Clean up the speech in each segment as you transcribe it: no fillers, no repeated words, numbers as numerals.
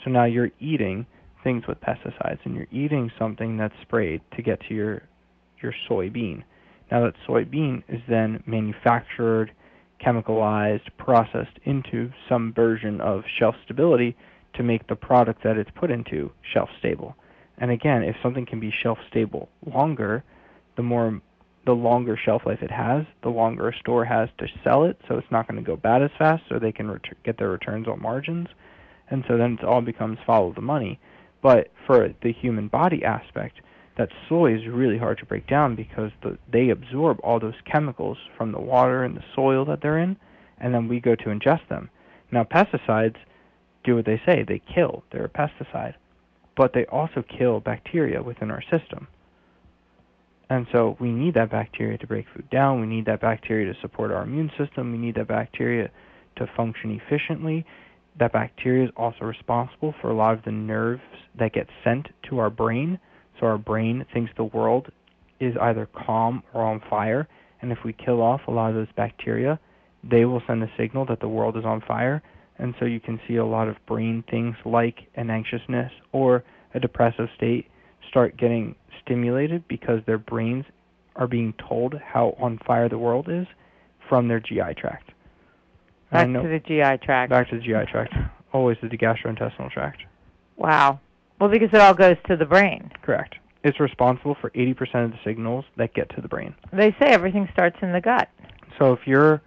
So now you're eating things with pesticides, and you're eating something that's sprayed to get to your soybean. Now that soybean is then manufactured, chemicalized, processed into some version of shelf stability to make the product that it's put into shelf stable. And again, if something can be shelf stable longer, the longer shelf life it has, the longer a store has to sell it, so it's not going to go bad as fast, so they can get their returns on margins. And so then it all becomes follow the money. But for the human body aspect, that soy is really hard to break down because they absorb all those chemicals from the water and the soil that they're in, and then we go to ingest them. Now, pesticides do what they say. They kill. They're a pesticide. But they also kill bacteria within our system. And so we need that bacteria to break food down. We need that bacteria to support our immune system. We need that bacteria to function efficiently. That bacteria is also responsible for a lot of the nerves that get sent to our brain. So our brain thinks the world is either calm or on fire. And if we kill off a lot of those bacteria, they will send a signal that the world is on fire. And so you can see a lot of brain things like an anxiousness or a depressive state start getting stimulated because their brains are being told how on fire the world is from their GI tract. Back to the GI tract. Back to the GI tract. Always the gastrointestinal tract. Wow. Well, because it all goes to the brain. Correct. It's responsible for 80% of the signals that get to the brain. They say everything starts in the gut. So if you're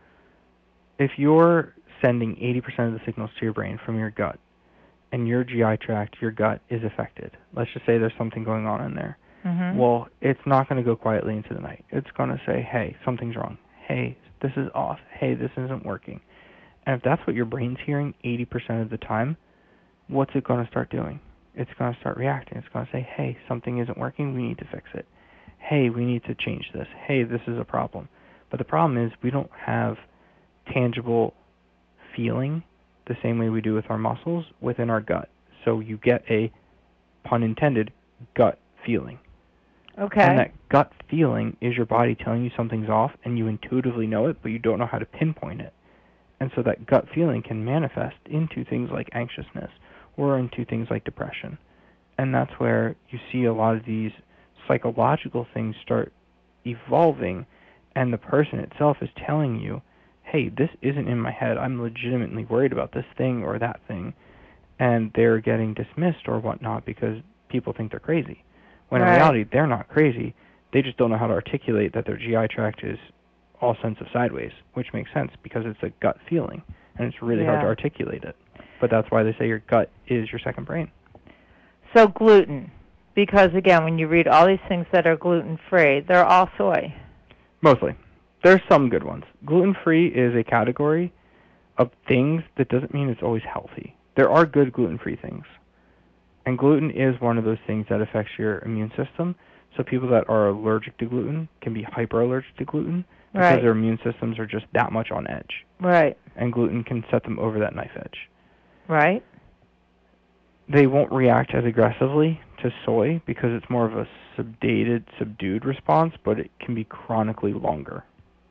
sending 80% of the signals to your brain from your gut, and your GI tract, your gut, is affected, let's just say there's something going on in there, well, it's not going to go quietly into the night. It's going to say, hey, something's wrong. Hey, this is off. Hey, this isn't working. And if that's what your brain's hearing 80% of the time, what's it going to start doing? It's going to start reacting. It's going to say, hey, something isn't working. We need to fix it. Hey, we need to change this. Hey, this is a problem. But the problem is we don't have tangible feeling the same way we do with our muscles within our gut. So you get a, pun intended, gut feeling. Okay. And that gut feeling is your body telling you something's off, and you intuitively know it, but you don't know how to pinpoint it. And so that gut feeling can manifest into things like anxiousness or into things like depression. And that's where you see a lot of these psychological things start evolving, and the person itself is telling you, hey, this isn't in my head. I'm legitimately worried about this thing or that thing. And they're getting dismissed or whatnot because people think they're crazy. When in reality, they're not crazy. They just don't know how to articulate that their GI tract is all sense of sideways, which makes sense because it's a gut feeling, and it's really hard to articulate it. But that's why they say your gut is your second brain. So gluten, because again, when you read all these things that are gluten-free, they're all soy. Mostly. There's some good ones. Gluten-free is a category of things that doesn't mean it's always healthy. There are good gluten-free things. And gluten is one of those things that affects your immune system. So people that are allergic to gluten can be hyperallergic to gluten because their immune systems are just that much on edge. Right. And gluten can set them over that knife edge. Right. They won't react as aggressively to soy because it's more of a subdued response, but it can be chronically longer.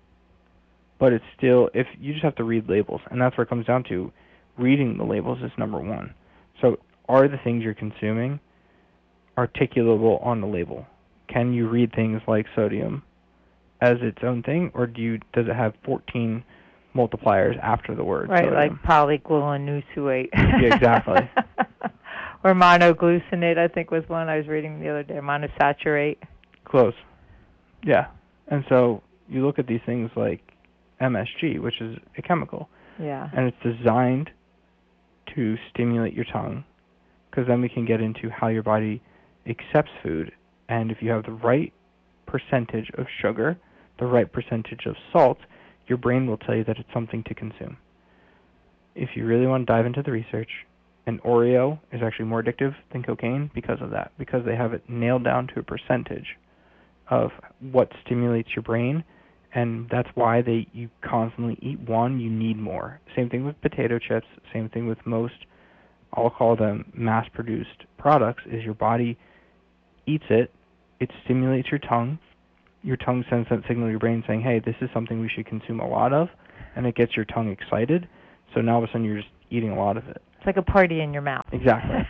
But it's still, if you just have to read labels, and that's where it comes down to. Reading the labels is number one. So are the things you're consuming articulable on the label? Can you read things like sodium as its own thing, or does it have 14 multipliers after the word sodium? Like polyglucosinate. Yeah, exactly. Or monoglucinate, I think was one I was reading the other day, monosaturate. Close. Yeah. And so you look at these things like MSG, which is a chemical. Yeah. And it's designed to stimulate your tongue, because then we can get into how your body accepts food. And if you have the right percentage of sugar, the right percentage of salt, your brain will tell you that it's something to consume. If you really want to dive into the research, an Oreo is actually more addictive than cocaine because of that, because they have it nailed down to a percentage of what stimulates your brain, and that's why you constantly eat one, you need more. Same thing with potato chips, same thing with most, I'll call them mass-produced products, is your body eats it, it stimulates your tongue sends that signal to your brain saying, hey, this is something we should consume a lot of, and it gets your tongue excited, so now all of a sudden you're just eating a lot of it. It's like a party in your mouth. Exactly.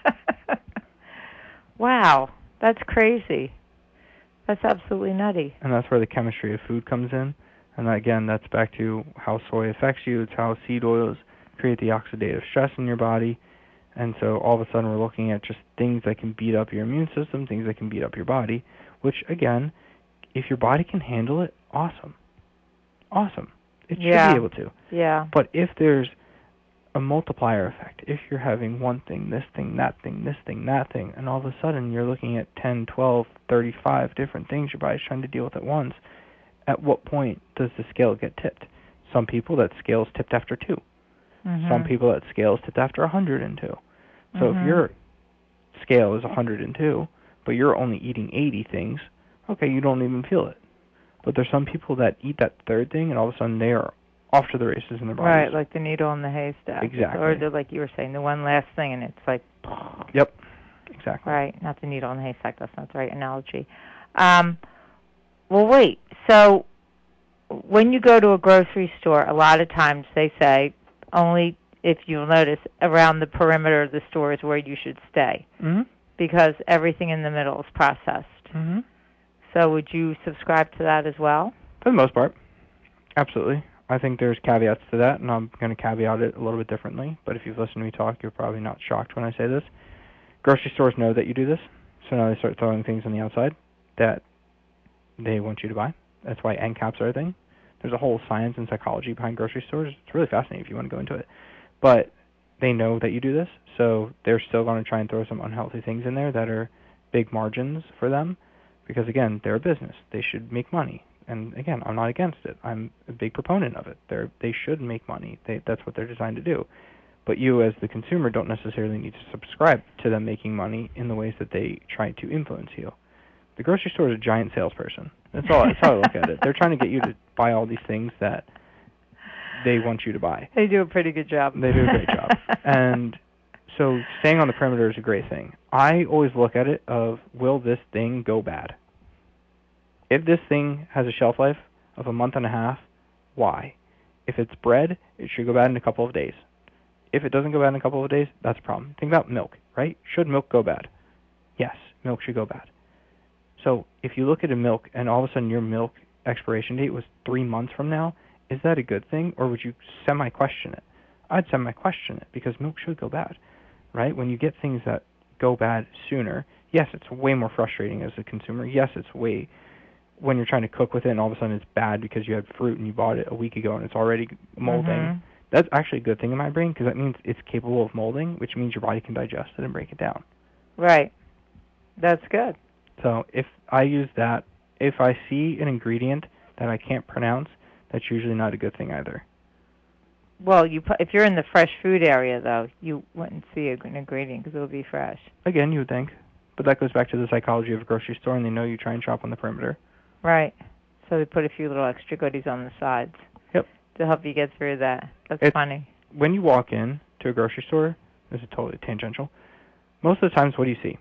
Wow, that's crazy. That's absolutely nutty. And that's where the chemistry of food comes in. And again, that's back to how soy affects you. It's how seed oils create the oxidative stress in your body. And so all of a sudden we're looking at just things that can beat up your immune system, things that can beat up your body, which again, if your body can handle it, awesome. Awesome. It should be able to. Yeah. But if there's a multiplier effect, if you're having one thing, this thing, that thing, this thing, that thing, and all of a sudden you're looking at 10, 12, 35 different things your body's trying to deal with at once, at what point does the scale get tipped? Some people, that scale's tipped after 2. Mm-hmm. Some people, that scale's tipped after 102. So Mm-hmm. if your scale is 102, but you're only eating 80 things, okay, you don't even feel it. But there's some people that eat that third thing, and all of a sudden they are off to the races in their bodies. Right, like the needle in the haystack. Exactly. Or like you were saying, the one last thing, and it's like... Yep, exactly. Right, not the needle in the haystack. That's not the right analogy. Well, wait. So when you go to a grocery store, a lot of times they say only, if you'll notice, around the perimeter of the store is where you should stay, Mm-hmm. because everything in the middle is processed. Mm-hmm. So would you subscribe to that as well? For the most part, absolutely. I think there's caveats to that, and I'm going to caveat it a little bit differently. But if you've listened to me talk, you're probably not shocked when I say this. Grocery stores know that you do this, so now they start throwing things on the outside that they want you to buy. That's why end caps are a thing. There's a whole science and psychology behind grocery stores. It's really fascinating if you want to go into it. But they know that you do this, so they're still going to try and throw some unhealthy things in there that are big margins for them, because, again, they're a business. They should make money. And, again, I'm not against it. I'm a big proponent of it. They should make money. That's what they're designed to do. But you, as the consumer, don't necessarily need to subscribe to them making money in the ways that they try to influence you. The grocery store is a giant salesperson. That's how I look at it. They're trying to get you to buy all these things that they want you to buy. They do a pretty good job. They do a great job. And so staying on the perimeter is a great thing. I always look at it of, will this thing go bad? If this thing has a shelf life of a month and a half, why? If it's bread, it should go bad in a couple of days. If it doesn't go bad in a couple of days, that's a problem. Think about milk, right? Should milk go bad? Yes, milk should go bad. So if you look at a milk and all of a sudden your milk expiration date was 3 months from now, is that a good thing, or would you semi-question it? I'd semi-question it, because milk should go bad, right? When you get things that go bad sooner, yes, it's way more frustrating as a consumer. Yes, it's way, when you're trying to cook with it and all of a sudden it's bad because you had fruit and you bought it a week ago and it's already molding. Mm-hmm. That's actually a good thing in my brain, because that means it's capable of molding, which means your body can digest it and break it down. Right. That's good. So if I use that, if I see an ingredient that I can't pronounce, that's usually not a good thing either. Well, if you're in the fresh food area, though, you wouldn't see an ingredient because it'll be fresh. Again, you would think. But that goes back to the psychology of a grocery store, and they know you try and shop on the perimeter. Right. So they put a few little extra goodies on the sides. Yep. To help you get through that. That's funny. When you walk in to a grocery store, this is totally tangential, most of the times, what do you see?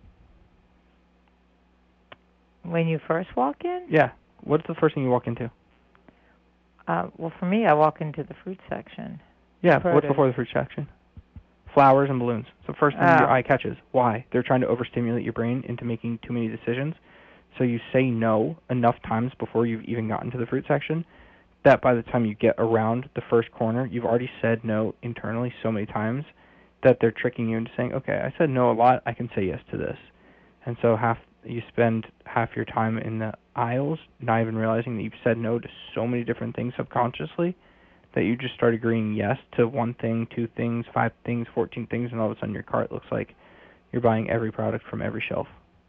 When you first walk in? Yeah. What's the first thing you walk into? Well, for me, I walk into the fruit section. Yeah, what's before the fruit section? Flowers and balloons. So first thing your eye catches. Why? They're trying to overstimulate your brain into making too many decisions. So you say no enough times before you've even gotten to the fruit section that by the time you get around the first corner, you've already said no internally so many times that they're tricking you into saying, okay, I said no a lot, I can say yes to this. And so you spend half your time in the aisles not even realizing that you've said no to so many different things subconsciously that you just start agreeing yes to 1 thing, 2 things, 5 things, 14 things, and all of a sudden your cart looks like you're buying every product from every shelf.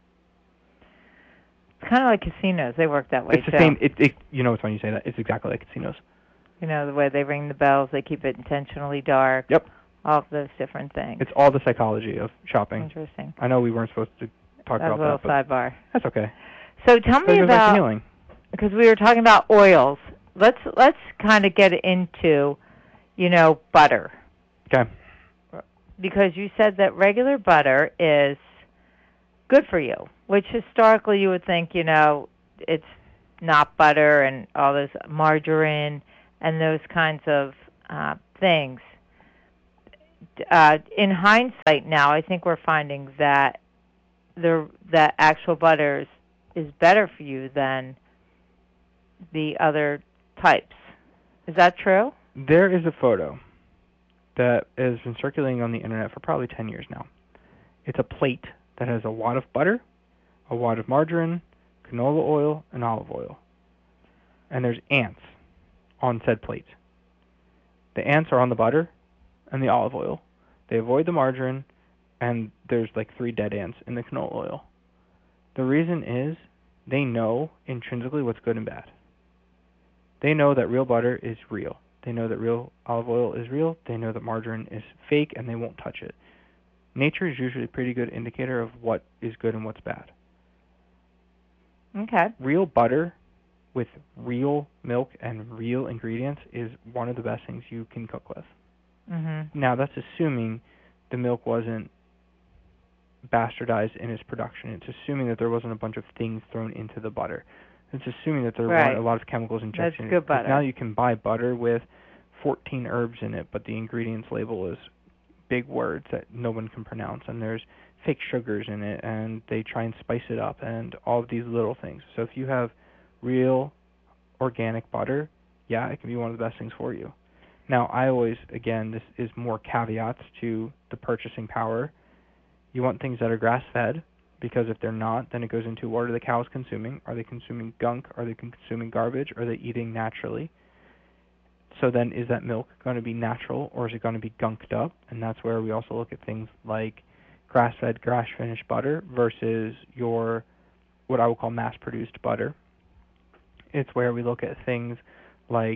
It's kind of like casinos. They work that way, It's the same. You know, it's when you say that. It's exactly like casinos. You know, the way they ring the bells, they keep it intentionally dark. Yep. All of those different things. It's all the psychology of shopping. Interesting. I know we weren't supposed to talk about that. That's a little sidebar. That's okay. So tell me about, because we were talking about oils. Let's kind of get into, butter. Okay. Because you said that regular butter is good for you, which historically you would think, it's not butter and all this margarine and those kinds of things. in hindsight now, I think we're finding that that actual butter is better for you than the other types. Is that true? There is a photo that has been circulating on the internet for probably 10 years now. It's a plate that has a wad of butter, a wad of margarine, canola oil, and olive oil. And there's ants on said plate. The ants are on the butter and the olive oil. They avoid the margarine, and there's like 3 dead ants in the canola oil. The reason is they know intrinsically what's good and bad. They know that real butter is real. They know that real olive oil is real. They know that margarine is fake, and they won't touch it. Nature is usually a pretty good indicator of what is good and what's bad. Okay. Real butter with real milk and real ingredients is one of the best things you can cook with. Mm-hmm. Now, that's assuming the milk wasn't bastardized in its production. It's assuming that there wasn't a bunch of things thrown into the butter. It's assuming that there weren't a lot of chemicals injected in it. That's good butter. Now you can buy butter with 14 herbs in it, but the ingredients label is big words that no one can pronounce, and there's fake sugars in it, and they try and spice it up, and all of these little things. So if you have real organic butter, yeah, it can be one of the best things for you. Now, I always, again, this is more caveats to the purchasing power. You want things that are grass-fed, because if they're not, then it goes into what are the cows consuming? Are they consuming gunk? Are they consuming garbage? Are they eating naturally? So then is that milk going to be natural, or is it going to be gunked up? And that's where we also look at things like grass-fed, grass-finished butter versus your, what I would call mass-produced butter. It's where we look at things like,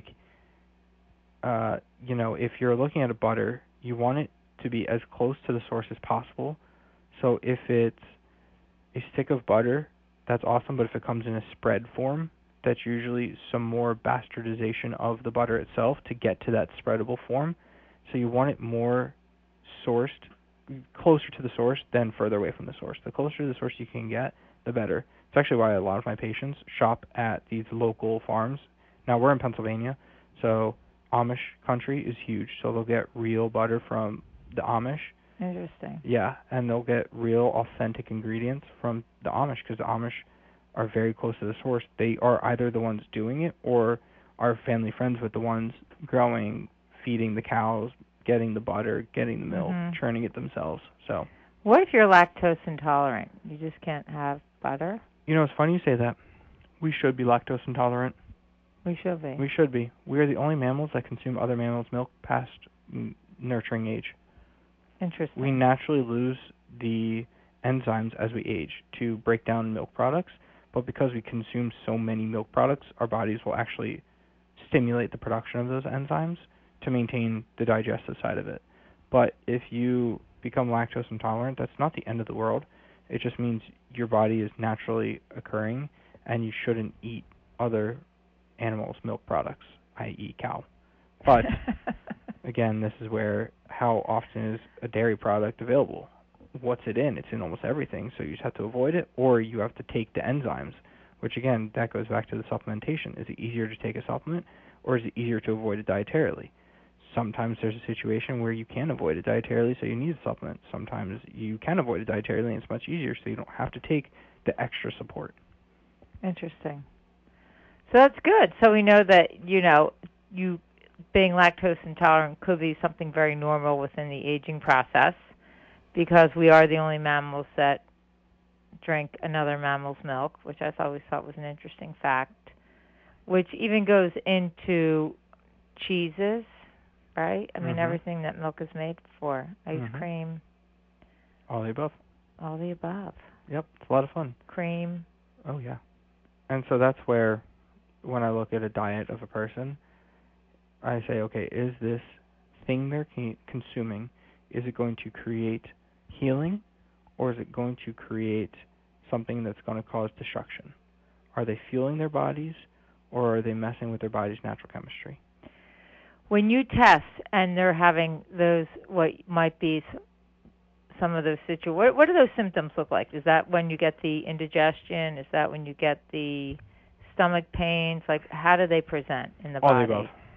if you're looking at a butter, you want it to be as close to the source as possible. So if it's a stick of butter, that's awesome, but if it comes in a spread form, that's usually some more bastardization of the butter itself to get to that spreadable form. So you want it more sourced, closer to the source than further away from the source. The closer to the source you can get, the better. It's actually why a lot of my patients shop at these local farms. Now, we're in Pennsylvania, so Amish country is huge, so they'll get real butter from the Amish. Interesting. Yeah, and they'll get real authentic ingredients from the Amish, because the Amish are very close to the source. They are either the ones doing it or are family friends with the ones growing, feeding the cows, getting the butter, getting the milk, churning it themselves. So, what if you're lactose intolerant? You just can't have butter? It's funny you say that. We should be lactose intolerant. We should be. We should be. We are the only mammals that consume other mammals' milk past nurturing age. Interesting. We naturally lose the enzymes as we age to break down milk products, but because we consume so many milk products, our bodies will actually stimulate the production of those enzymes to maintain the digestive side of it. But if you become lactose intolerant, that's not the end of the world. It just means your body is naturally occurring, and you shouldn't eat other animals' milk products, i.e. cow. But again, this is where how often is a dairy product available? What's it in? It's in almost everything, so you just have to avoid it, or you have to take the enzymes, which again, that goes back to the supplementation. Is it easier to take a supplement, or is it easier to avoid it dietarily? Sometimes there's a situation where you can avoid it dietarily, so you need a supplement. Sometimes you can avoid it dietarily, and it's much easier, so you don't have to take the extra support. Interesting. So that's good. So we know that, you being lactose intolerant could be something very normal within the aging process, because we are the only mammals that drink another mammal's milk, which I always thought was an interesting fact, which even goes into cheeses, right? I mean, everything that milk is made for, ice cream. All the above. All the above. Yep, it's a lot of fun. Cream. Oh, yeah. And so that's where, when I look at a diet of a person, I say, okay, is this thing they're consuming, is it going to create healing, or is it going to create something that's going to cause destruction? Are they fueling their bodies, or are they messing with their body's natural chemistry? When you test and they're having those, what might be some of those situations, what do those symptoms look like? Is that when you get the indigestion? Is that when you get the stomach pains? Like, how do they present in the body?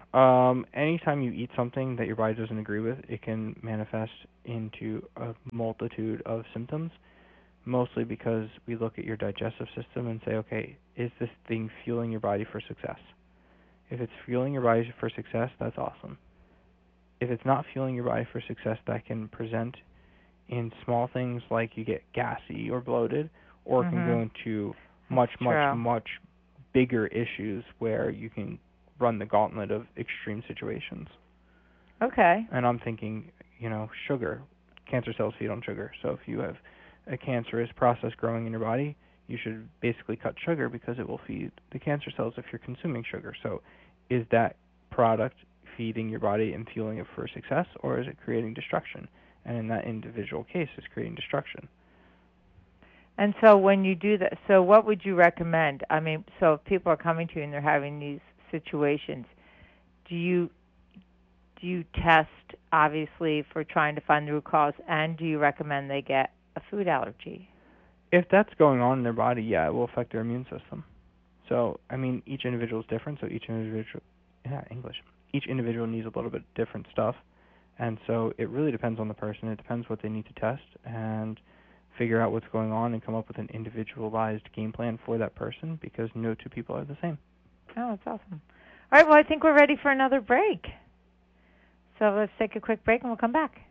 Anytime you eat something that your body doesn't agree with, it can manifest into a multitude of symptoms, mostly because we look at your digestive system and say, okay, is this thing fueling your body for success? If it's fueling your body for success, that's awesome. If it's not fueling your body for success, that can present in small things like you get gassy or bloated, or it can go into much bigger issues where you can run the gauntlet of extreme situations. Okay. And I'm thinking, sugar. Cancer cells feed on sugar. So if you have a cancerous process growing in your body, you should basically cut sugar because it will feed the cancer cells if you're consuming sugar. So is that product feeding your body and fueling it for success, or is it creating destruction? And in that individual case, it's creating destruction. And so when you do that, so what would you recommend? I mean, so if people are coming to you and they're having these situations, do you test, obviously, for trying to find the root cause, and do you recommend they get a food allergy? If that's going on in their body, yeah, it will affect their immune system. So, I mean, each individual is different, so each individual needs a little bit different stuff. And so it really depends on the person. It depends what they need to test and figure out what's going on and come up with an individualized game plan for that person, because no two people are the same. Oh, that's awesome. All right, well, I think we're ready for another break. So let's take a quick break and we'll come back.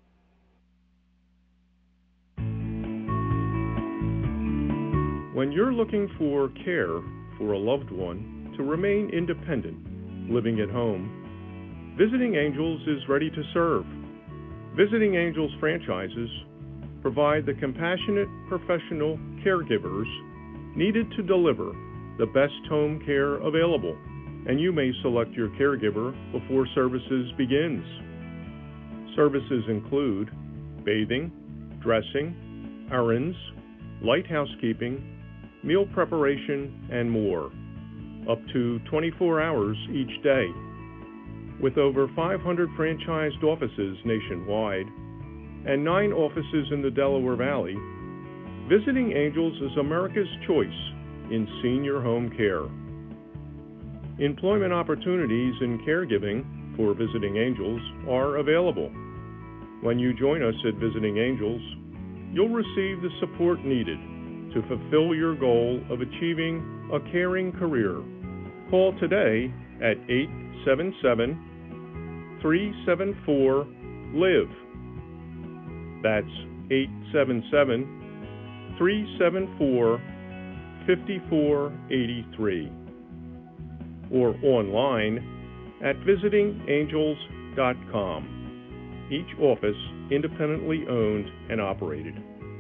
When you're looking for care for a loved one to remain independent, living at home, Visiting Angels is ready to serve. Visiting Angels franchises provide the compassionate professional caregivers needed to deliver the best home care available, and you may select your caregiver before services begins. Services include bathing, dressing, errands, light housekeeping, meal preparation, and more, up to 24 hours each day. With over 500 franchised offices nationwide and 9 offices in the Delaware Valley, Visiting Angels is America's choice in senior home care. Employment opportunities in caregiving for Visiting Angels are available. When you join us at Visiting Angels, you'll receive the support needed to fulfill your goal of achieving a caring career. Call today at 877-374-LIVE. That's 877-374-5483. Or online at visitingangels.com. Each office independently owned and operated.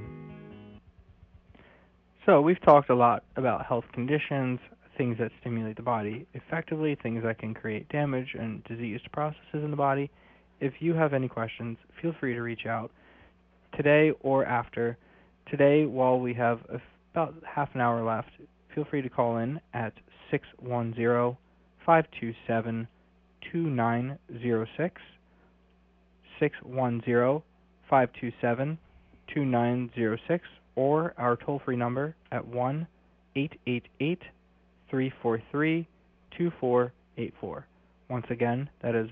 So we've talked a lot about health conditions, things that stimulate the body effectively, things that can create damage and diseased processes in the body. If you have any questions, feel free to reach out today or after. Today, while we have about half an hour left, feel free to call in at 610-527-2906, 610-527-2906, or our toll-free number at 1-888-343-2484. Once again, that is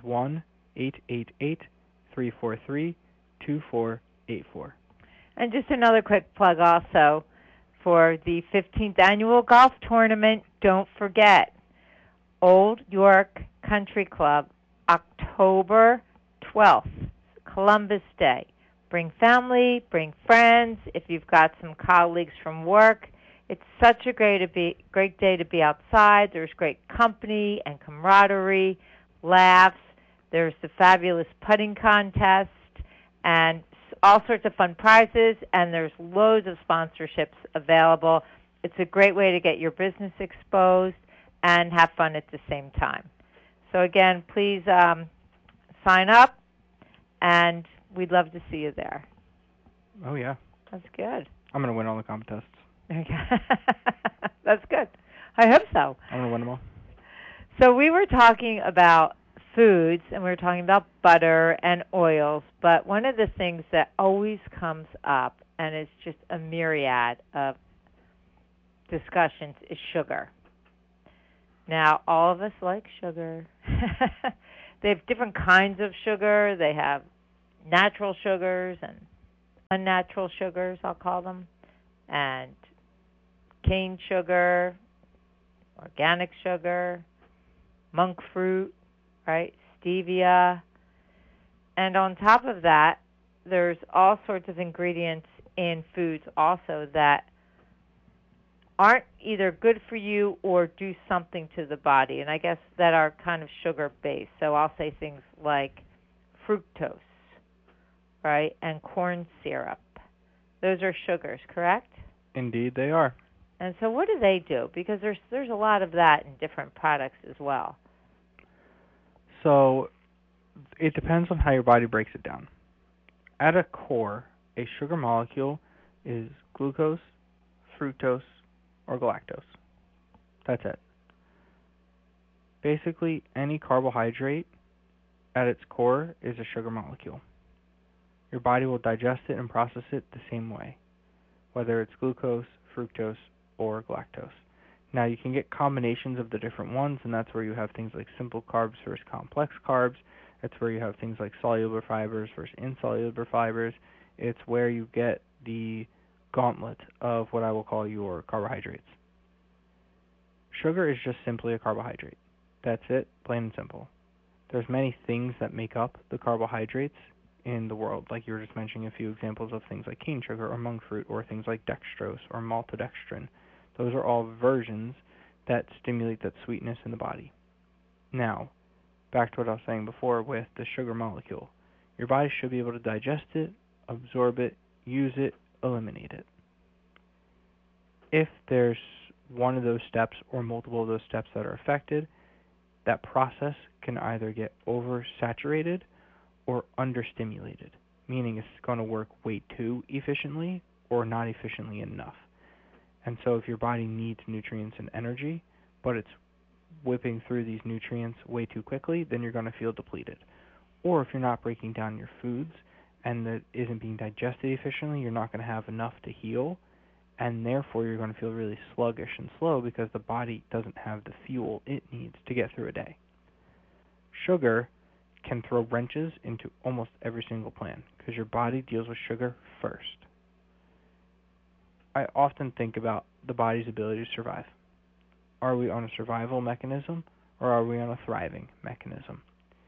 1-888-343-2484. And just another quick plug also for the 15th Annual Golf Tournament. Don't forget, Old York Country Club, October 12th, Columbus Day. Bring family, bring friends. If you've got some colleagues from work, it's such a great day to be outside. There's great company and camaraderie, laughs. There's the fabulous putting contest and all sorts of fun prizes, and there's loads of sponsorships available. It's a great way to get your business exposed and have fun at the same time. So again, please sign up, and we'd love to see you there. Oh, yeah. That's good. I'm going to win all the contests. That's good. I hope so. I'm going to win them all. So we were talking about foods, and we were talking about butter and oils, but one of the things that always comes up, and it's just a myriad of discussions, is sugar. Now, all of us like sugar. They have different kinds of sugar. They have natural sugars and unnatural sugars, I'll call them, and cane sugar, organic sugar, monk fruit, right? Stevia. And on top of that, there's all sorts of ingredients in foods also that aren't either good for you or do something to the body, and I guess that are kind of sugar-based. So I'll say things like fructose, right, and corn syrup. Those are sugars, correct? Indeed, they are. And so what do they do? Because there's a lot of that in different products as well. So it depends on how your body breaks it down. At a core, a sugar molecule is glucose, fructose, or galactose. That's it. Basically, any carbohydrate at its core is a sugar molecule. Your body will digest it and process it the same way, whether it's glucose, fructose, or galactose. Now, you can get combinations of the different ones, and that's where you have things like simple carbs versus complex carbs. That's where you have things like soluble fibers versus insoluble fibers. It's where you get the gauntlet of what I will call your carbohydrates. Sugar is just simply a carbohydrate. That's it, plain and simple. There's many things that make up the carbohydrates in the world, like you were just mentioning a few examples of things like cane sugar or monk fruit or things like dextrose or maltodextrin. Those are all versions that stimulate that sweetness in the body. Now, back to what I was saying before with the sugar molecule. Your body should be able to digest it, absorb it, use it, eliminate it. If there's one of those steps or multiple of those steps that are affected, that process can either get oversaturated or understimulated, meaning it's going to work way too efficiently or not efficiently enough. And so if your body needs nutrients and energy, but it's whipping through these nutrients way too quickly, then you're going to feel depleted. Or if you're not breaking down your foods and that isn't being digested efficiently, you're not going to have enough to heal, and therefore you're going to feel really sluggish and slow because the body doesn't have the fuel it needs to get through a day. Sugar can throw wrenches into almost every single plan because your body deals with sugar first. I often think about the body's ability to survive. Are we on a survival mechanism or are we on a thriving mechanism?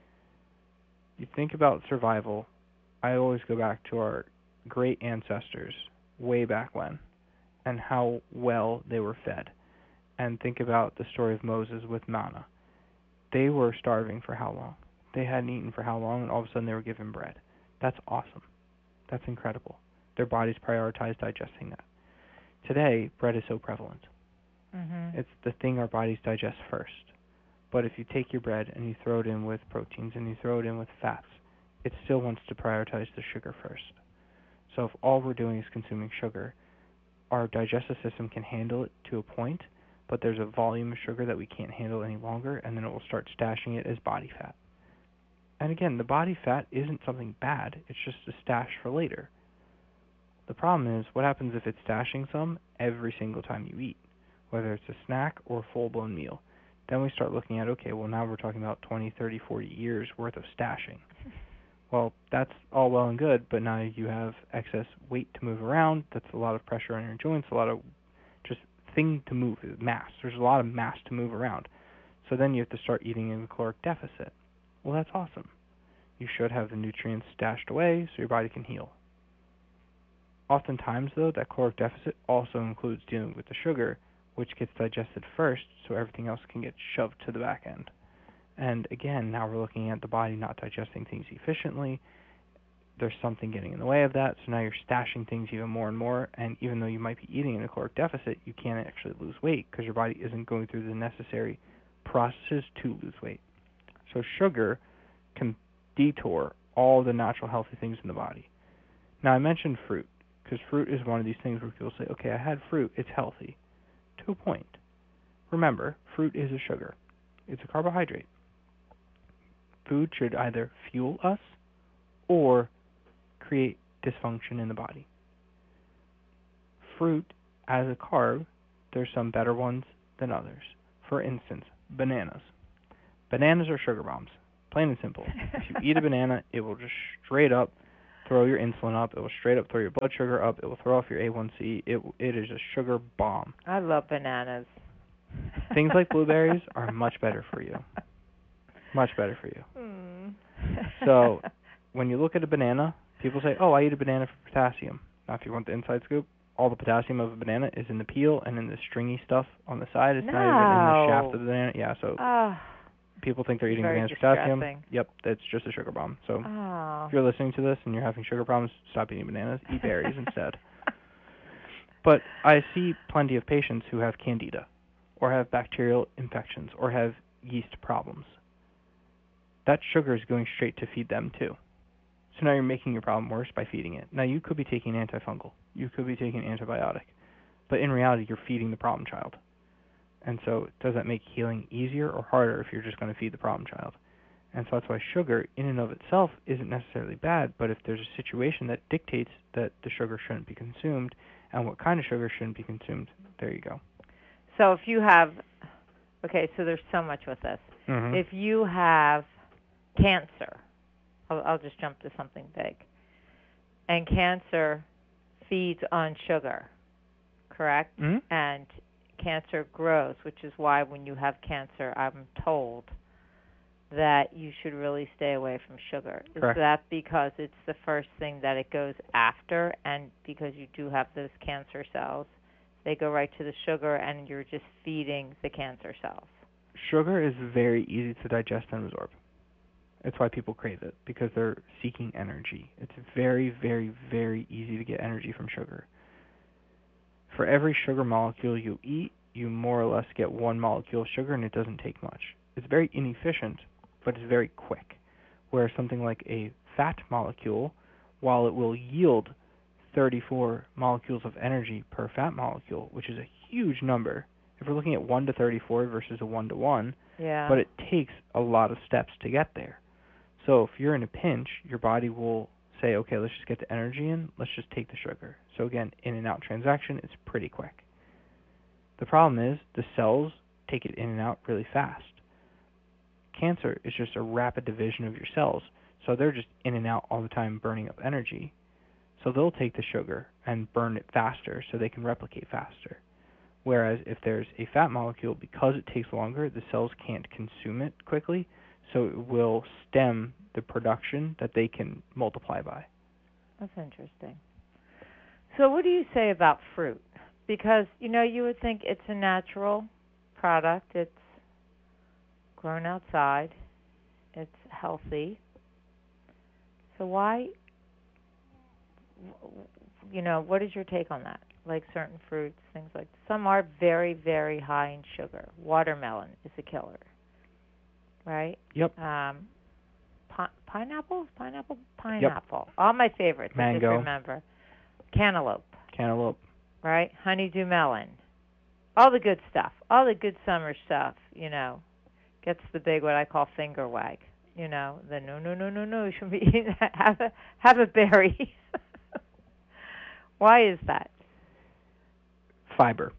You think about survival, I always go back to our great ancestors way back when and how well they were fed. And think about the story of Moses with manna. They were starving for how long? They hadn't eaten for how long, and all of a sudden they were given bread. That's awesome. That's incredible. Their bodies prioritized digesting that. Today, bread is so prevalent. It's the thing our bodies digest first. But if you take your bread and you throw it in with proteins and you throw it in with fats, it still wants to prioritize the sugar first. So if all we're doing is consuming sugar, our digestive system can handle it to a point, but there's a volume of sugar that we can't handle any longer, and then it will start stashing it as body fat. And again, the body fat isn't something bad, it's just a stash for later. The problem is, what happens if it's stashing some every single time you eat, whether it's a snack or a full-blown meal? Then we start looking at, okay, well now we're talking about 20, 30, 40 years worth of stashing. Well, that's all well and good, but now you have excess weight to move around, that's a lot of pressure on your joints, a lot of just thing to move, mass. There's a lot of mass to move around. So then you have to start eating in a caloric deficit. Well, that's awesome. You should have the nutrients stashed away so your body can heal. Oftentimes, though, that caloric deficit also includes dealing with the sugar, which gets digested first so everything else can get shoved to the back end. And again, now we're looking at the body not digesting things efficiently. There's something getting in the way of that, so now you're stashing things even more and more, and even though you might be eating in a caloric deficit, you can't actually lose weight because your body isn't going through the necessary processes to lose weight. So sugar can detour all the natural healthy things in the body. Now, I mentioned fruit, because fruit is one of these things where people say, okay, I had fruit, it's healthy. To a point. Remember, fruit is a sugar. It's a carbohydrate. Food should either fuel us or create dysfunction in the body. Fruit, as a carb, there's some better ones than others. For instance, Bananas. Bananas are sugar bombs. Plain and simple. If you eat a banana, it will just straight up throw your insulin up. It will straight up throw your blood sugar up. It will throw off your A1C. It is a sugar bomb. I love bananas. Things like blueberries are much better for you. Much better for you. Mm. So when you look at a banana, people say, oh, I eat a banana for potassium. Now, if you want the inside scoop, all the potassium of a banana is in the peel and in the stringy stuff on the side. It's not even in the shaft of the banana. Yeah, so people think they're eating bananas for potassium. Yep, that's just a sugar bomb. So if you're listening to this and you're having sugar problems, stop eating bananas. Eat berries instead. But I see plenty of patients who have candida or have bacterial infections or have yeast problems. That sugar is going straight to feed them too. So now you're making your problem worse by feeding it. Now you could be taking antifungal. You could be taking an antibiotic. But in reality, you're feeding the problem child. And so does that make healing easier or harder if you're just going to feed the problem child? And so that's why sugar in and of itself isn't necessarily bad, but if there's a situation that dictates that the sugar shouldn't be consumed and what kind of sugar shouldn't be consumed, there you go. So if you have, okay, so there's so much with this. Mm-hmm. If you have cancer, I'll just jump to something big, and cancer feeds on sugar, correct? Mm-hmm. And cancer grows, which is why when you have cancer, I'm told that you should really stay away from sugar. Correct. Is that because it's the first thing that it goes after, and because you do have those cancer cells, they go right to the sugar and you're just feeding the cancer cells? Sugar is very easy to digest and absorb. It's why people crave it, because they're seeking energy. It's very, very, very easy to get energy from sugar. For every sugar molecule you eat, you more or less get one molecule of sugar, and it doesn't take much. It's very inefficient, but it's very quick. Whereas something like a fat molecule, while it will yield 34 molecules of energy per fat molecule, which is a huge number, if we're looking at 1 to 34 versus a 1 to 1, but it takes a lot of steps to get there. So if you're in a pinch, your body will say, okay, let's just get the energy in, let's just take the sugar. So again, in and out transaction, it's pretty quick. The problem is the cells take it in and out really fast. Cancer is just a rapid division of your cells, so they're just in and out all the time burning up energy. So they'll take the sugar and burn it faster so they can replicate faster. Whereas if there's a fat molecule, because it takes longer, the cells can't consume it quickly, so it will stem the production that they can multiply by. That's interesting. So what do you say about fruit? Because, you would think it's a natural product. It's grown outside. It's healthy. So why, what is your take on that? Like certain fruits, things like some are very, very high in sugar. Watermelon is a killer, right? Yep. Pineapple. Yep. All my favorites. Mango. I just remember. Cantaloupe. Right. Honeydew melon. All the good stuff. All the good summer stuff. Gets the big what I call finger wag. The no. You shouldn't be eating that. Have a berry. Why is that? Fiber.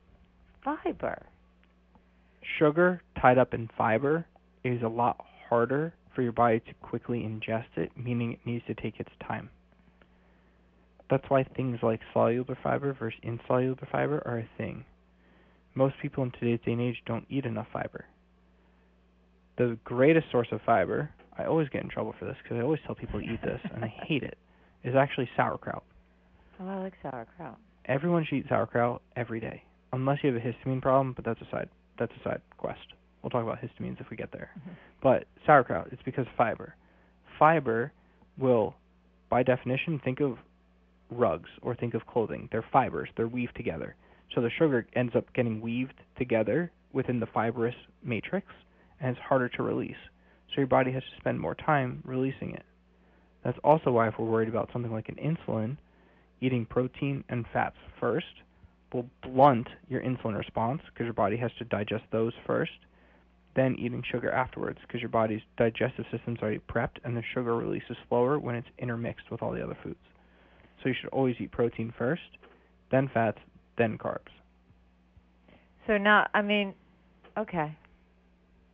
Sugar tied up in fiber is a lot harder for your body to quickly ingest it, meaning it needs to take its time. That's why things like soluble fiber versus insoluble fiber are a thing. Most people in today's day and age don't eat enough fiber. The greatest source of fiber, I always get in trouble for this because I always tell people to eat this, and I hate it, is actually sauerkraut. Oh, I like sauerkraut. Everyone should eat sauerkraut every day, unless you have a histamine problem, but that's a side quest. We'll talk about histamines if we get there. Mm-hmm. But sauerkraut, it's because of fiber. Fiber will, by definition, think of rugs or think of clothing. They're fibers. They're weaved together. So the sugar ends up getting weaved together within the fibrous matrix, and it's harder to release. So your body has to spend more time releasing it. That's also why if we're worried about something like an insulin, eating protein and fats first will blunt your insulin response because your body has to digest those first, then eating sugar afterwards because your body's digestive system's already prepped and the sugar release is slower when it's intermixed with all the other foods. So you should always eat protein first, then fats, then carbs. So now, okay.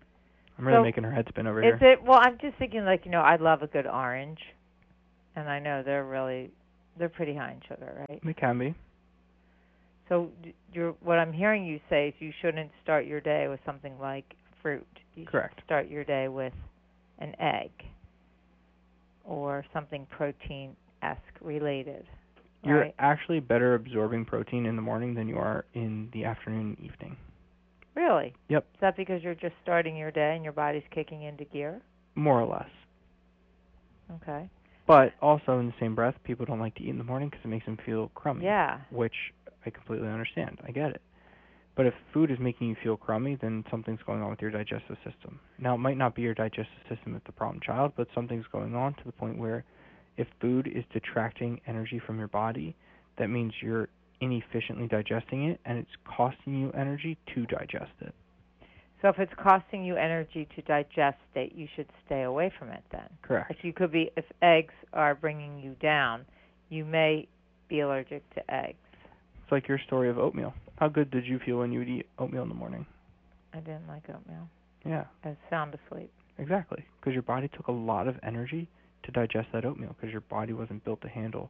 I'm really So, making her head spin over is here. it? Well, I'm just thinking, like, I love a good orange, and I know they're pretty high in sugar, right? It can be. So, what I'm hearing you say is you shouldn't start your day with something like fruit. You Correct. should start your day with an egg or something protein-esque related. You're Right? actually better absorbing protein in the morning than you are in the afternoon and evening. Really? Yep. Is that because you're just starting your day and your body's kicking into gear? More or less. Okay. But also in the same breath, people don't like to eat in the morning because it makes them feel crummy. Yeah. Which I completely understand. I get it. But if food is making you feel crummy, then something's going on with your digestive system. Now, it might not be your digestive system that's the problem child, but something's going on to the point where if food is detracting energy from your body, that means you're inefficiently digesting it, and it's costing you energy to digest it. So if it's costing you energy to digest it, you should stay away from it then. Correct. If eggs are bringing you down, you may be allergic to eggs. It's like your story of oatmeal. How good did you feel when you would eat oatmeal in the morning? I didn't like oatmeal. Yeah. I was sound asleep. Exactly. Because your body took a lot of energy to digest that oatmeal because your body wasn't built to handle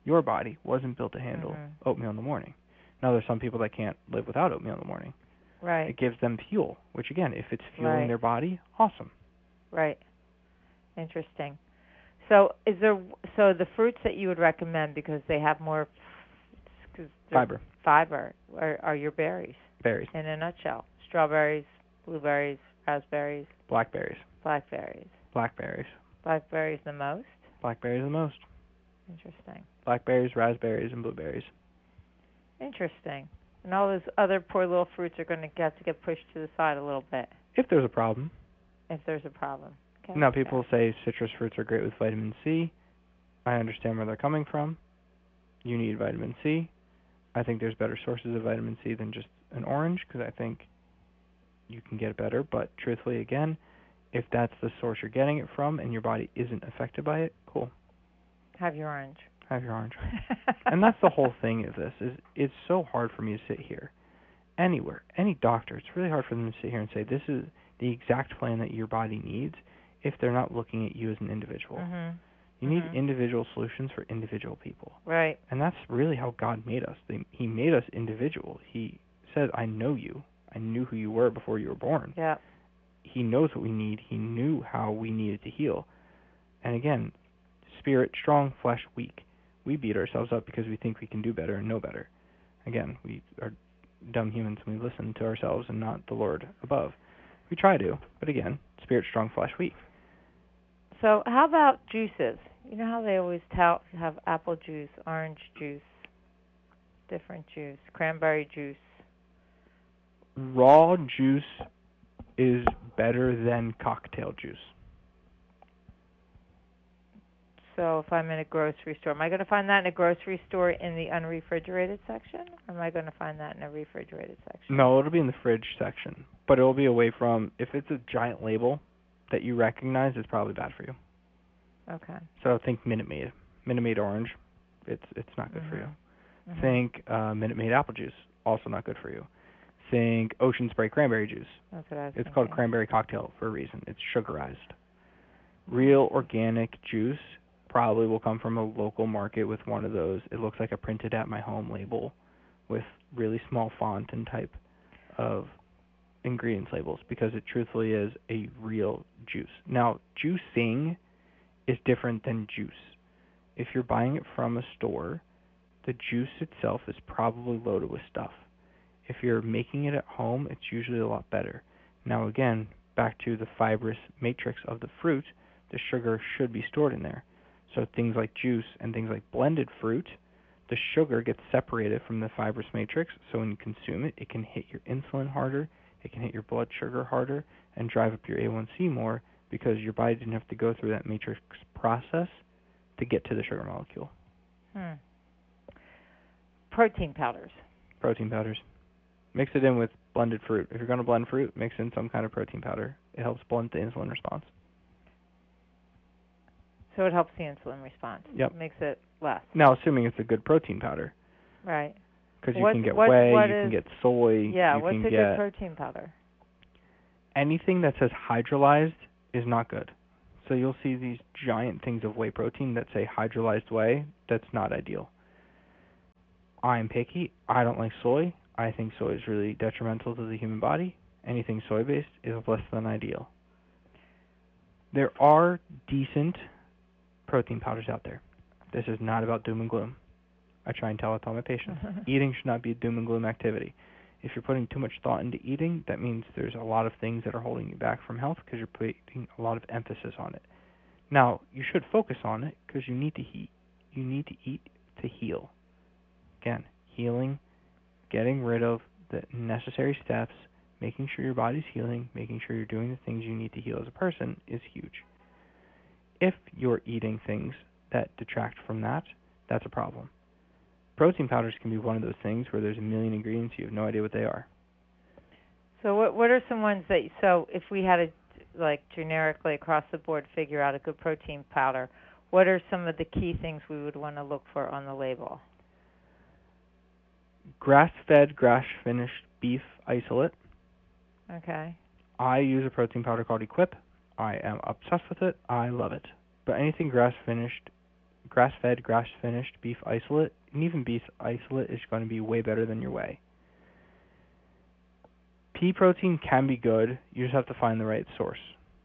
oatmeal in the morning. Now, there's some people that can't live without oatmeal in the morning. Right. It gives them fuel, which, again, if it's fueling Right. their body, awesome. Right. Interesting. So the fruits that you would recommend because they have more Fiber. are your berries Berries. in a nutshell. Strawberries, blueberries, raspberries, Blackberries. blackberries. Blackberries. Blackberries the most? Blackberries the most. Interesting. Blackberries, raspberries, and blueberries. Interesting. And all those other poor little fruits are going to get pushed to the side a little bit If there's a problem. if there's a problem. Okay. Now, people say citrus fruits are great with vitamin C. I understand where they're coming from. You need vitamin C. I think there's better sources of vitamin C than just an orange because I think you can get it better. But truthfully, again, if that's the source you're getting it from and your body isn't affected by it, cool. Have your orange. Have your orange. And that's the whole thing of this. Is it's so hard for me to sit here, anywhere, any doctor, it's really hard for them to sit here and say this is the exact plan that your body needs if they're not looking at you as an individual. Mhm. You need individual solutions for individual people. Right. And that's really how God made us. He made us individual. He said, I know you. I knew who you were before you were born. Yeah. He knows what we need. He knew how we needed to heal. And again, spirit strong, flesh weak. We beat ourselves up because we think we can do better and know better. Again, we are dumb humans and we listen to ourselves and not the Lord above. We try to, but again, spirit strong, flesh weak. So how about juices? You know how they always have apple juice, orange juice, different juice, cranberry juice. Raw juice is better than cocktail juice. So if I'm in a grocery store, am I going to find that in a grocery store in the unrefrigerated section? Or am I going to find that in a refrigerated section? No, it'll be in the fridge section. But it'll be away from, if it's a giant label that you recognize, it's probably bad for you. Okay. So think Minute Maid. Minute Maid orange, it's not good for you. Think Minute Maid apple juice, also not good for you. Think Ocean Spray cranberry juice. That's what I was It's thinking. called cranberry cocktail for a reason. It's sugarized. Real organic juice probably will come from a local market with one of those. It looks like a printed at my home label with really small font and type of ingredients labels because it truthfully is a real juice. Now, juicing is different than juice. If you're buying it from a store, the juice itself is probably loaded with stuff. If you're making it at home, it's usually a lot better. Now again, back to the fibrous matrix of the fruit, the sugar should be stored in there. So things like juice and things like blended fruit, the sugar gets separated from the fibrous matrix, so when you consume it, it can hit your insulin harder, it can hit your blood sugar harder, and drive up your A1C more because your body didn't have to go through that matrix process to get to the sugar molecule. Protein powders. Protein powders. Mix it in with blended fruit. If you're going to blend fruit, mix in some kind of protein powder. It helps blunt the insulin response. So it helps the insulin response. Yep. It makes it less. Now, assuming it's a good protein powder. Right. Because you can get whey, you can get soy. Yeah, you what's can a get good protein powder? anything that says hydrolyzed is not good. So you'll see these giant things of whey protein that say hydrolyzed whey. That's not ideal. I'm picky. I don't like soy. I think soy is really detrimental to the human body. Anything soy-based is less than ideal. There are decent protein powders out there. This is not about doom and gloom. I try and tell it to all my patients. Eating should not be a doom and gloom activity. If you're putting too much thought into eating, that means there's a lot of things that are holding you back from health because you're putting a lot of emphasis on it. Now, you should focus on it because you need to eat. You need to eat to heal. Again, healing, getting rid of the necessary steps, making sure your body's healing, making sure you're doing the things you need to heal as a person is huge. If you're eating things that detract from that, that's a problem. Protein powders can be one of those things where there's a million ingredients, you have no idea what they are. So what are some ones that, so if we had to, like, generically across the board figure out a good protein powder, what are some of the key things we would want to look for on the label? Grass-fed, grass-finished beef isolate. Okay. I use a protein powder called Equip. I am obsessed with it. I love it. But anything grass-fed, grass-finished beef isolate, and even beef isolate is going to be way better than your whey. Pea protein can be good. You just have to find the right source.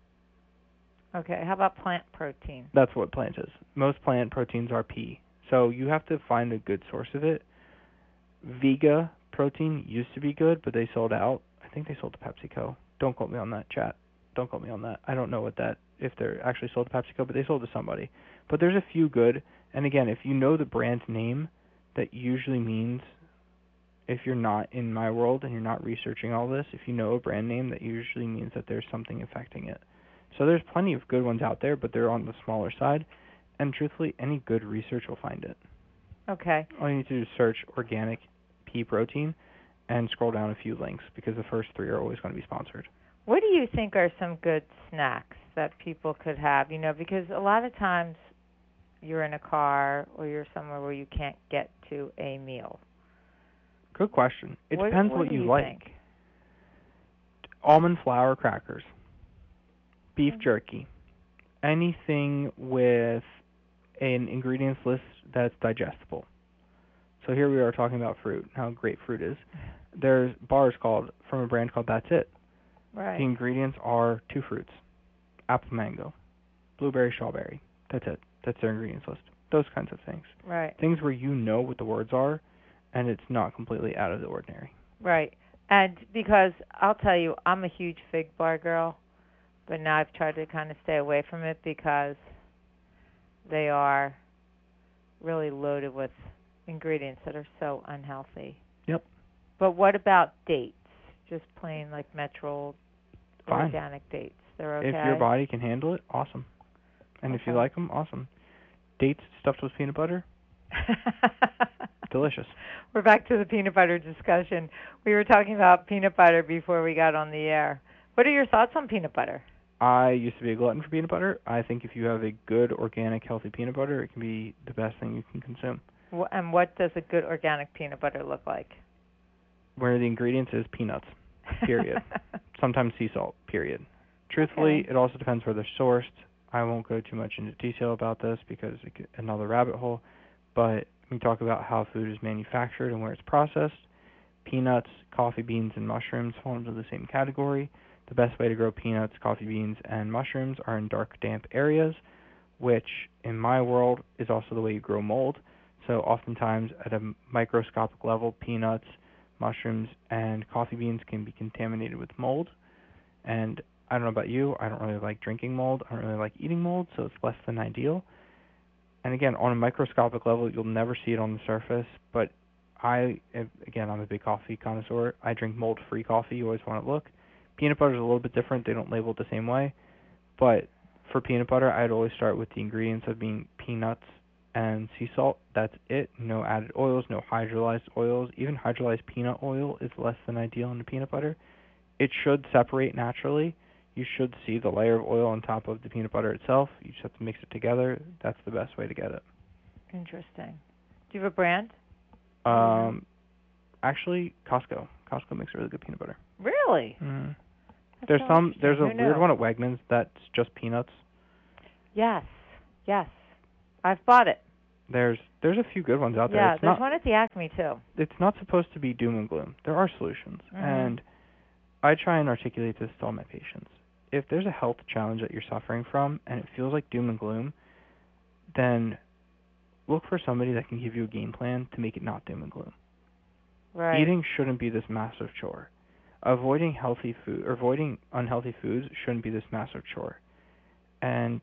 Okay. How about plant protein? That's what plant is. Most plant proteins are pea. So you have to find a good source of it. Vega protein used to be good, but they sold out. I think they sold to PepsiCo. Don't quote me on that, chat. Don't quote me on that. I don't know if they're actually sold to PepsiCo, but they sold to somebody. But there's a few good. And again, if you know the brand name, that usually means, if you're not in my world and you're not researching all this, if you know a brand name, that usually means that there's something affecting it. So there's plenty of good ones out there, but they're on the smaller side. And truthfully, any good research will find it. Okay. All you need to do is search organic pea protein and scroll down a few links because the first three are always going to be sponsored. What do you think are some good snacks that people could have? You know, because a lot of times you're in a car or you're somewhere where you can't get to a meal. Good question. It depends what you like. Think? Almond flour crackers, beef jerky, anything with an ingredients list that's digestible. So here we are talking about fruit, how great fruit is. There's bars from a brand called That's It. Right. The ingredients are 2 fruits, apple mango, blueberry strawberry. That's it. That's their ingredients list. Those kinds of things. Right. Things where you know what the words are and it's not completely out of the ordinary. Right. And because I'll tell you, I'm a huge fig bar girl, but now I've tried to kind of stay away from it because they are really loaded with ingredients that are so unhealthy. Yep. But what about dates? Just plain like Metro Fine. organic dates. They're okay? If your body can handle it, awesome. And if you like them, awesome. Dates stuffed with peanut butter, delicious. We're back to the peanut butter discussion. We were talking about peanut butter before we got on the air. What are your thoughts on peanut butter? I used to be a glutton for peanut butter. I think if you have a good, organic, healthy peanut butter, it can be the best thing you can consume. And what does a good organic peanut butter look like? Where the ingredients is peanuts, period. Sometimes sea salt, period. Truthfully, Okay. It also depends where they're sourced. I won't go too much into detail about this because it's another rabbit hole, but we talk about how food is manufactured and where it's processed. Peanuts, coffee beans, and mushrooms fall into the same category. The best way to grow peanuts, coffee beans, and mushrooms are in dark, damp areas, which in my world is also the way you grow mold. So oftentimes at a microscopic level, peanuts, mushrooms, and coffee beans can be contaminated with mold. And I don't know about you, I don't really like drinking mold. I don't really like eating mold, so it's less than ideal. And again, on a microscopic level, you'll never see it on the surface, but I'm a big coffee connoisseur. I drink mold-free coffee. You always want to look. Peanut butter is a little bit different. They don't label it the same way. But for peanut butter, I'd always start with the ingredients of being peanuts and sea salt. That's it. No added oils, no hydrolyzed oils. Even hydrolyzed peanut oil is less than ideal in the peanut butter. It should separate naturally. You should see the layer of oil on top of the peanut butter itself. You just have to mix it together. That's the best way to get it. Interesting. Do you have a brand? Actually, Costco. Costco makes really good peanut butter. Really? Mm-hmm. There's so some. There's a interesting. Who weird knew? one at Wegmans that's just peanuts. Yes, yes. I've bought it. There's a few good ones out there. Yeah, It's there's not, one at the Acme too. it's not supposed to be doom and gloom. There are solutions, Mhm. and I try and articulate this to all my patients. If there's a health challenge that you're suffering from and it feels like doom and gloom, then look for somebody that can give you a game plan to make it not doom and gloom. Right. Eating shouldn't be this massive chore. Avoiding healthy food or avoiding unhealthy foods shouldn't be this massive chore. And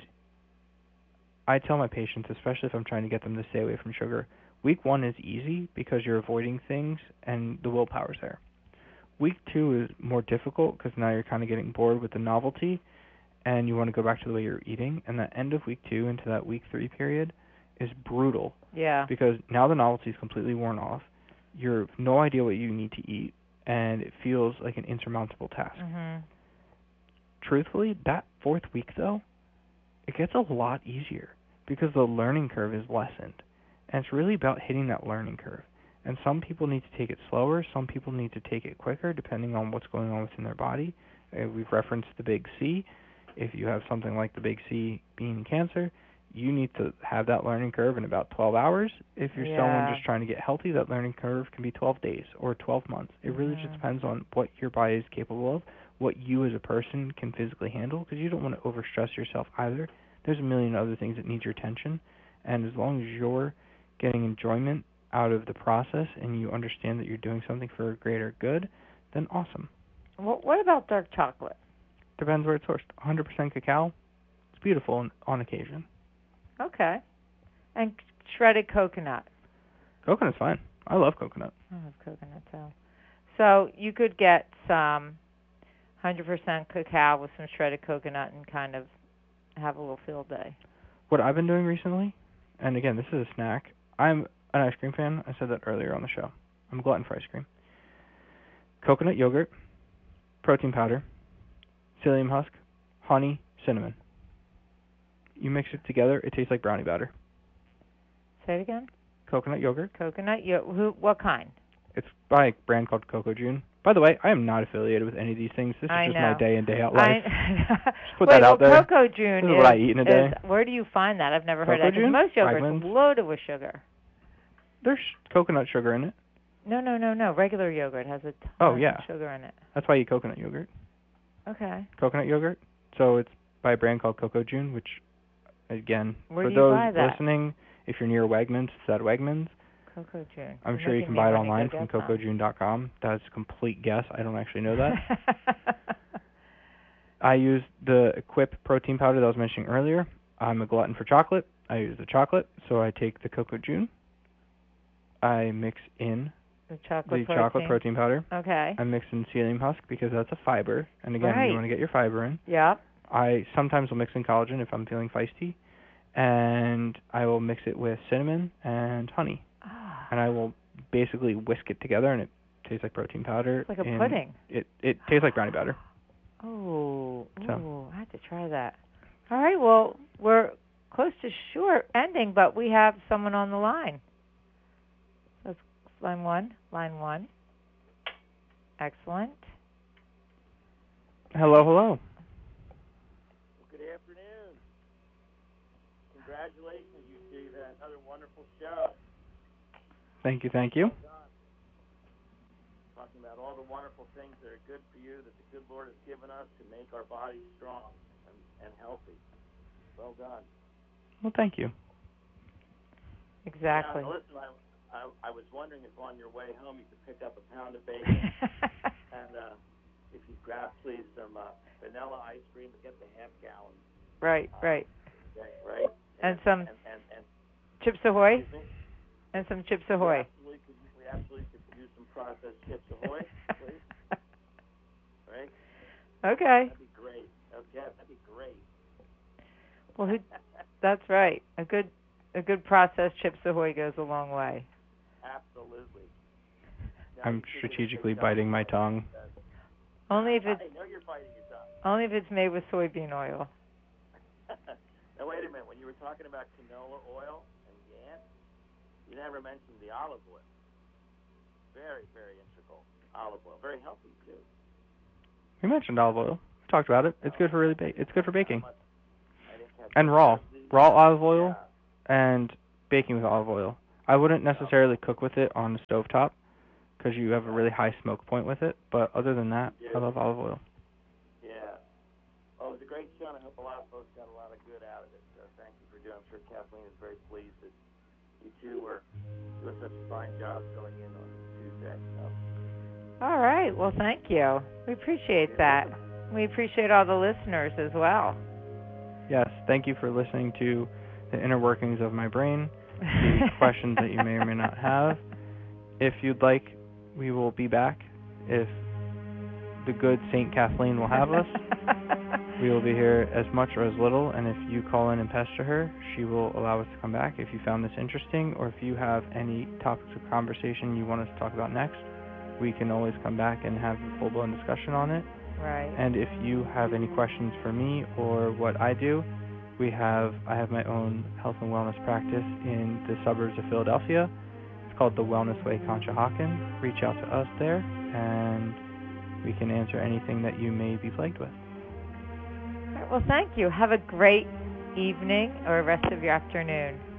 I tell my patients, especially if I'm trying to get them to stay away from sugar, week 1 is easy because you're avoiding things and the willpower's there. Week 2 is more difficult because now you're kind of getting bored with the novelty and you want to go back to the way you're eating. And that end of week 2 into that week 3 period is brutal Yeah. because now the novelty is completely worn off. You have no idea what you need to eat, and it feels like an insurmountable task. Mhm. Truthfully, that 4th week, though, it gets a lot easier because the learning curve is lessened. And it's really about hitting that learning curve. And some people need to take it slower. Some people need to take it quicker, depending on what's going on within their body. We've referenced the big C. If you have something like the big C being cancer, you need to have that learning curve in about 12 hours. If you're someone just trying to get healthy, that learning curve can be 12 days or 12 months. It really just depends on what your body is capable of, what you as a person can physically handle, because you don't want to overstress yourself either. There's a million other things that need your attention, and as long as you're getting enjoyment out of the process and you understand that you're doing something for a greater good, then awesome. What about dark chocolate? Depends where it's sourced. 100% cacao, it's beautiful on occasion. Okay. And shredded coconut. Coconut's fine. I love coconut. I love coconut too. So you could get some 100% cacao with some shredded coconut and kind of have a little field day. What I've been doing recently, and again, this is a snack. I'm an ice cream fan. I said that earlier on the show. I'm a glutton for ice cream. Coconut yogurt, protein powder, psyllium husk, honey, cinnamon. You mix it together, it tastes like brownie batter. Say it again. Coconut yogurt. Coconut. What kind? It's by a brand called Coco June. By the way, I am not affiliated with any of these things. This is just my day in, day out life. Just put that out there. Coco June this is what I eat in a day. Where do you find that? I've never Coco heard of that. June? Most yogurt's Wegmans. loaded with sugar. There's coconut sugar in it. No. Regular yogurt has a ton of sugar in it. That's why I eat coconut yogurt. Okay. Coconut yogurt. So it's by a brand called Coco June, which, again, Where for do you those buy that? listening, if you're near Wegmans, it's at Wegmans. Coco June. I'm sure you can buy it online from cocojune.com. That's a complete guess. I don't actually know that. I use the Equip protein powder that I was mentioning earlier. I'm a glutton for chocolate. I use the chocolate, so I take the Coco June. I mix in the chocolate protein powder. Okay. I mix in psyllium husk because that's a fiber, and again, you want to get your fiber in. Yep. I sometimes will mix in collagen if I'm feeling feisty, and I will mix it with cinnamon and honey. And I will basically whisk it together, and it tastes like protein powder. It's like a pudding. It tastes like brownie batter. Oh, I have to try that. All right, well, we're close to short ending, but we have someone on the line. Let's line one. Excellent. Hello. Good afternoon. Congratulations, you two. You've had another wonderful show. Thank you. Talking about all the wonderful things that are good for you, that the good Lord has given us to make our bodies strong and healthy. Well done. Well, thank you. Exactly. Now, listen, I was wondering if on your way home you could pick up a pound of bacon and if you grab, please, some vanilla ice cream and get the half gallon. Right. Okay, right. And some and Chips Ahoy. Excuse me? And some Chips Ahoy. We absolutely could use some processed Chips Ahoy, please. Right? Okay. That'd be great. Okay, that'd be great. Well, that's right. A good processed Chips Ahoy goes a long way. Absolutely. I'm strategically biting my tongue. Only if it's I know you're biting your tongue. only if it's made with soybean oil. Now wait a minute. When you were talking about canola oil and ghee, you never mentioned the olive oil. Very, very integral olive oil. Very healthy too. We mentioned olive oil. We talked about it. It's good for it's good for baking. I didn't catch And that. raw olive oil Yeah. and baking with olive oil. I wouldn't necessarily cook with it on the stovetop because you have a really high smoke point with it. But other than that, I love olive oil. Yeah. Well, it was a great show, and I hope a lot of folks got a lot of good out of it. So thank you for doing it. I'm sure Kathleen is very pleased that you two were doing such a fine job filling in on Tuesday. So. All right. Well, thank you. We appreciate that. We appreciate all the listeners as well. Yes, thank you for listening to the inner workings of my brain, the questions that you may or may not have. If you'd like, we will be back. If the good St. Kathleen will have us, we will be here as much or as little, and if you call in and pester her, she will allow us to come back. If you found this interesting, or if you have any topics of conversation you want us to talk about next, we can always come back and have a full-blown discussion on it. Right. And if you have any questions for me or what I do, I have my own health and wellness practice in the suburbs of Philadelphia. It's called The Wellness Way Conshohocken. Reach out to us there, and we can answer anything that you may be plagued with. All right, well, thank you. Have a great evening or rest of your afternoon.